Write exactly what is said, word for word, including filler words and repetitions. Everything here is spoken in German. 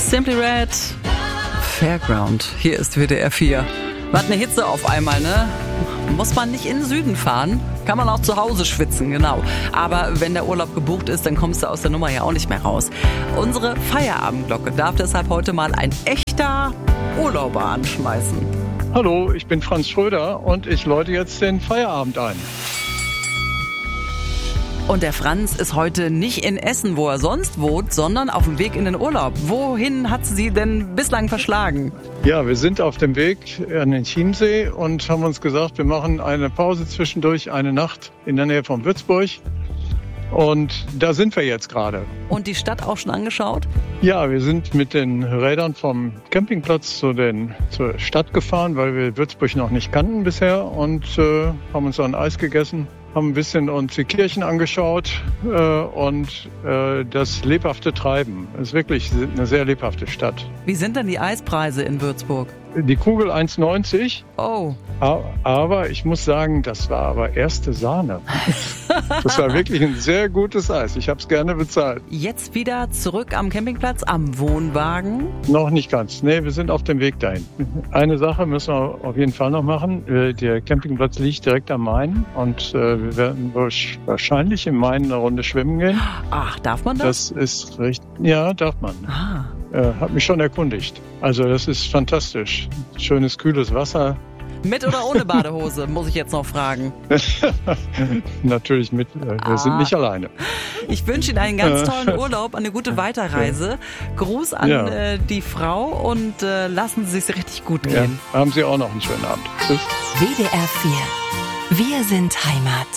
Simply Red, Fairground. Hier ist W D R vier. Was eine Hitze auf einmal, ne? Muss man nicht in den Süden fahren, kann man auch zu Hause schwitzen, genau. Aber wenn der Urlaub gebucht ist, dann kommst du aus der Nummer ja auch nicht mehr raus. Unsere Feierabendglocke darf deshalb heute mal ein echter Urlauber anschmeißen. Hallo, ich bin Franz Schröder und ich läute jetzt den Feierabend ein. Und der Franz ist heute nicht in Essen, wo er sonst wohnt, sondern auf dem Weg in den Urlaub. Wohin hat sie denn bislang verschlagen? Ja, wir sind auf dem Weg an den Chiemsee und haben uns gesagt, wir machen eine Pause zwischendurch, eine Nacht in der Nähe von Würzburg. Und da sind wir jetzt gerade. Und die Stadt auch schon angeschaut? Ja, wir sind mit den Rädern vom Campingplatz zu den, zur Stadt gefahren, weil wir Würzburg noch nicht kannten bisher und äh, haben uns ein Eis gegessen. Haben ein bisschen uns die Kirchen angeschaut äh, und äh, das lebhafte Treiben. Es ist wirklich eine sehr lebhafte Stadt. Wie sind denn die Eispreise in Würzburg? Die Kugel eins neunzig. Oh. Aber ich muss sagen, das war aber erste Sahne. Das war wirklich ein sehr gutes Eis. Ich habe es gerne bezahlt. Jetzt wieder zurück am Campingplatz, am Wohnwagen? Noch nicht ganz. Nee, wir sind auf dem Weg dahin. Eine Sache müssen wir auf jeden Fall noch machen. Der Campingplatz liegt direkt am Main und wir werden wahrscheinlich im Main eine Runde schwimmen gehen. Ach, darf man das? Das ist richtig. Ja, darf man. Ah. Äh, hab mich schon erkundigt. Also das ist fantastisch. Schönes, kühles Wasser. Mit oder ohne Badehose, muss ich jetzt noch fragen. Natürlich mit. Wir ah. sind nicht alleine. Ich wünsche Ihnen einen ganz tollen Urlaub, eine gute Weiterreise. Gruß an ja. äh, die Frau und äh, lassen Sie es richtig gut gehen. Ja. Haben Sie auch noch einen schönen Abend. Tschüss. W D R vier. Wir sind Heimat.